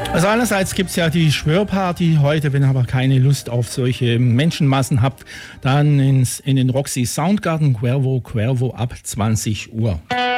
Also einerseits gibt es ja die Schwörparty heute, wenn ihr aber keine Lust auf solche Menschenmassen habt, dann in den Roxy Soundgarden Cuervo ab 20 Uhr.